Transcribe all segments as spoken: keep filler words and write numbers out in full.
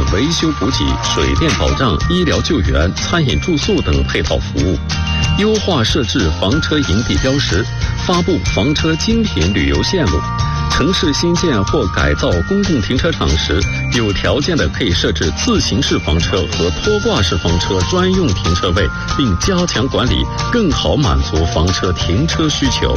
维修补给、水电保障、医疗救援、餐饮住宿等配套服务，优化设置房车营地标识，发布房车精品旅游线路。城市新建或改造公共停车场时，有条件的可以设置自行式房车和拖挂式房车专用停车位，并加强管理，更好满足房车停车需求。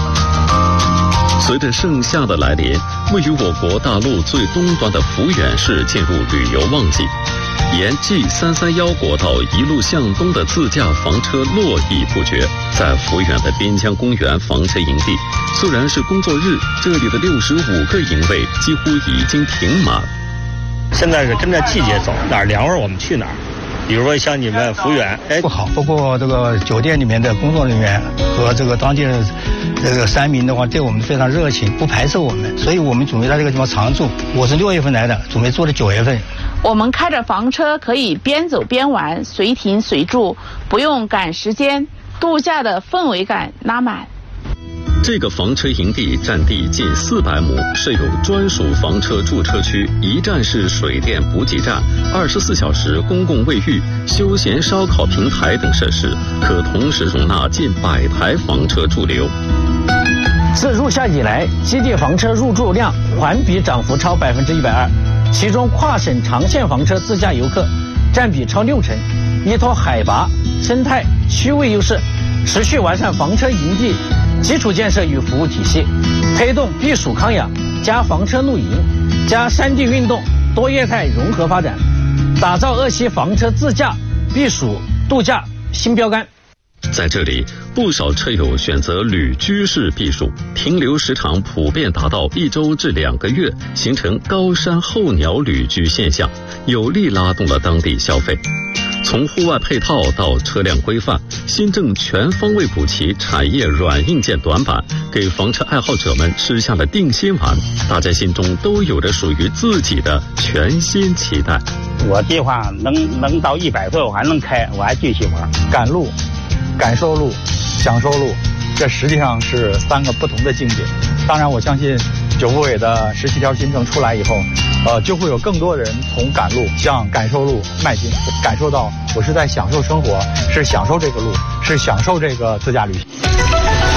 随着盛夏的来临，位于我国大陆最东端的抚远市进入旅游旺季。沿 G 三三一国道一路向东的自驾房车络绎不绝，在抚远的边疆公园房车营地，虽然是工作日，这里的六十五个营位几乎已经停满。 现在是跟着季节走，哪儿凉快我们去哪儿。比如说像你们抚远，哎， 不好。包括这个酒店里面的工作人员和这个当地的这个山民的话，对我们非常热情，不排斥我们，所以我们准备在这个地方常住。我是六月份来的，准备住到九月份。 我们开着房车可以边走边玩，随停随住，不用赶时间，度假的氛围感拉满。 这个房车营地占地近四百亩，设有专属房车驻车区、一站式水电补给站、二十四小时公共卫浴、休闲烧烤平台等设施，可同时容纳近百台房车驻留。 自入夏以来，基地房车入驻量环比涨幅超百分之一百二，其中跨省长线房车自驾游客占比超六成。依托海拔、生态、区位优势，持续完善房车营地基础建设与服务体系，推动避暑康养加房车露营加山地运动多业态融合发展，打造鄂西房车自驾避暑度假新标杆。 在这里，不少车友选择旅居式避暑，停留时长普遍达到一周至两个月，形成高山候鸟旅居现象，有力拉动了当地消费。从户外配套到车辆规范，新政全方位补齐产业软硬件短板，给房车爱好者们吃下了定心丸，大家心中都有着属于自己的全新期待。 我计划能能到一百岁我还能开，我还继续玩。 赶路、感受路、享受路，这实际上是三个不同的境界。当然我相信九部委的十七条新政出来以后，呃，就会有更多人从赶路向感受路迈进，感受到我是在享受生活，是享受这个路，是享受这个自驾旅行。